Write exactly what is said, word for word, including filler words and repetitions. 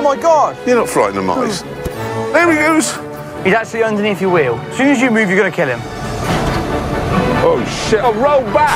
my God! You're not frightened of mice. There he goes. He's actually underneath your wheel. As soon as you move, you're going to kill him. Oh, shit. Oh, roll back.